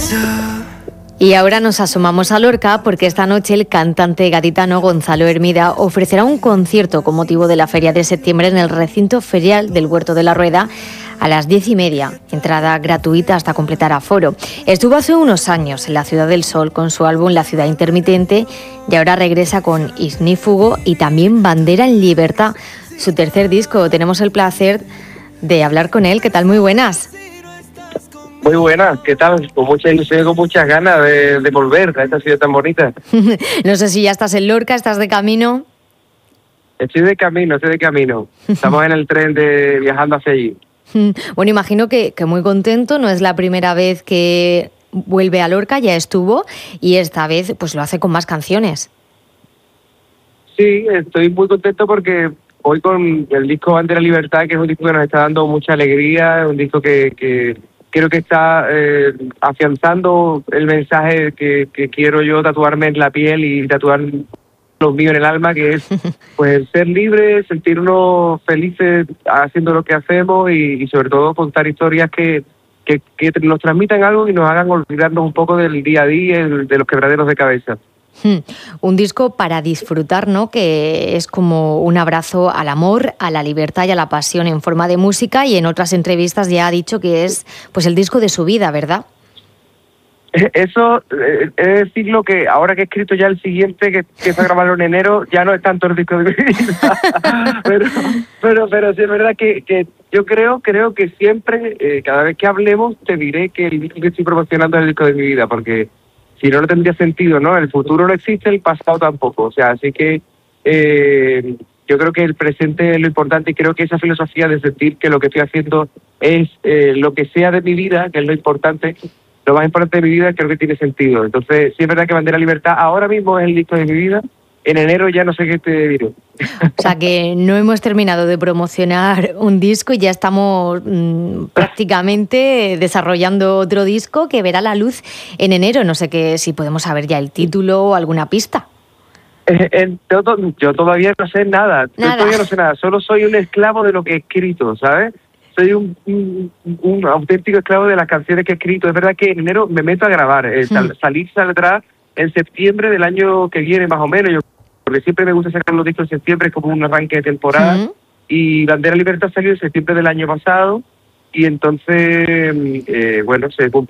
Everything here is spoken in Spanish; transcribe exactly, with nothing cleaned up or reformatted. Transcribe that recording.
Y ahora nos asomamos a Lorca porque esta noche el cantante gaditano Gonzalo Hermida ofrecerá un concierto con motivo de la Feria de Septiembre en el recinto ferial del Huerto de la Rueda a las diez y media, entrada gratuita hasta completar aforo. Estuvo hace unos años en la Ciudad del Sol con su álbum La Ciudad Intermitente y ahora regresa con Isnífugo y también Bandera en Libertad, su tercer disco. Tenemos el placer de hablar con él. ¿Qué tal? Muy buenas. Muy buenas, ¿qué tal? Con mucha ilusión y con muchas ganas de, de volver a esta ciudad tan bonita. No sé si ya estás en Lorca, estás de camino. Estoy de camino, estoy de camino. Estamos en el tren de viajando hacia allí. Bueno, imagino que, que muy contento, no es la primera vez que vuelve a Lorca, ya estuvo, y esta vez pues lo hace con más canciones. Sí, estoy muy contento porque hoy con el disco Bandera Libertad, que es un disco que nos está dando mucha alegría, un disco que... que creo que está eh, afianzando el mensaje que, que quiero yo tatuarme en la piel y tatuar los míos en el alma, que es pues ser libre, sentirnos felices haciendo lo que hacemos y, y sobre todo contar historias que, que, que nos transmitan algo y nos hagan olvidarnos un poco del día a día, de los quebraderos de cabeza. Hmm. Un disco para disfrutar, ¿no? Que es como un abrazo al amor, a la libertad y a la pasión en forma de música, y en otras entrevistas ya ha dicho que es pues el disco de su vida, ¿verdad? Eso, eh, es decirlo que ahora que he escrito ya el siguiente, que empiezo a grabarlo en enero, ya no es tanto el disco de mi vida. pero, pero, pero sí es verdad que, que yo creo, creo que siempre, eh, cada vez que hablemos, te diré que el disco que estoy promocionando es el disco de mi vida, porque si no, no tendría sentido, ¿no? El futuro no existe, el pasado tampoco. O sea, así que eh, yo creo que el presente es lo importante y creo que esa filosofía de sentir que lo que estoy haciendo es eh, lo que sea de mi vida, que es lo importante, lo más importante de mi vida, creo que tiene sentido. Entonces, sí es verdad que Bandera Libertad ahora mismo es el disco de mi vida. En enero ya no sé qué te diré. O sea que no hemos terminado de promocionar un disco y ya estamos mmm, prácticamente desarrollando otro disco que verá la luz en enero. No sé qué, si podemos saber ya el título o alguna pista. Eh, eh, yo, yo todavía no sé nada. nada. Yo todavía no sé nada. Solo soy un esclavo de lo que he escrito, ¿sabes? Soy un, un, un auténtico esclavo de las canciones que he escrito. Es verdad que en enero me meto a grabar. Eh, sal, salir saldrá en septiembre del año que viene, más o menos. Yo porque siempre me gusta sacar los discos en septiembre, es como un arranque de temporada, uh-huh. Y Bandera Libertad salió en septiembre del año pasado, y entonces, eh, bueno, se,